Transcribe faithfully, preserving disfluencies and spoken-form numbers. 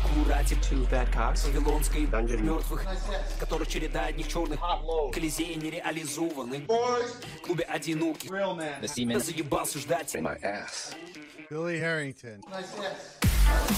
Аккурате Two Bad Cops Вавилонской мертвых, которых череда одних черных. Колизеи нереализованы. В клубе одиноких. Я заебался ждать. Billy Harrington.